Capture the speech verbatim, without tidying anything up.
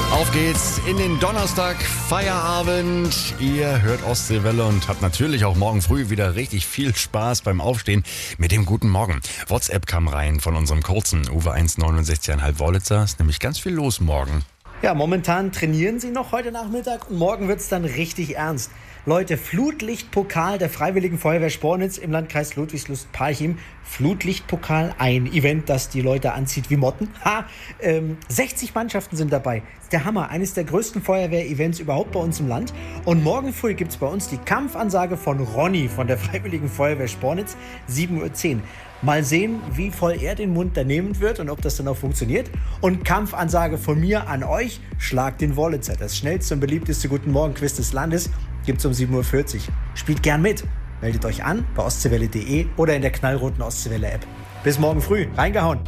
Auf geht's in den Donnerstag, Feierabend. Ihr hört Ostseewelle und habt natürlich auch morgen früh wieder richtig viel Spaß beim Aufstehen mit dem guten Morgen. WhatsApp kam rein von unserem kurzen Uwe eins neunundsechzig Komma fünf Wollitzer. Ist nämlich ganz viel los morgen. Ja, momentan trainieren sie noch heute Nachmittag und morgen wird's dann richtig ernst. Leute, Flutlichtpokal der Freiwilligen Feuerwehr Spornitz im Landkreis Ludwigslust-Parchim. Flutlichtpokal, ein Event, das die Leute anzieht wie Motten. Ha, ähm, sechzig Mannschaften sind dabei. Das ist der Hammer, eines der größten Feuerwehr-Events überhaupt bei uns im Land. Und morgen früh gibt's bei uns die Kampfansage von Ronny von der Freiwilligen Feuerwehr Spornitz, sieben Uhr zehn. Mal sehen, wie voll er den Mund da nehmen wird und ob das dann auch funktioniert. Und Kampfansage von mir an euch, schlagt den Wollitzer. Das schnellste und beliebteste Guten Morgen-Quiz des Landes gibt's um sieben Uhr vierzig. Spielt gern mit. Meldet euch an bei ostseewelle punkt de oder in der knallroten Ostseewelle-App. Bis morgen früh. Reingehauen.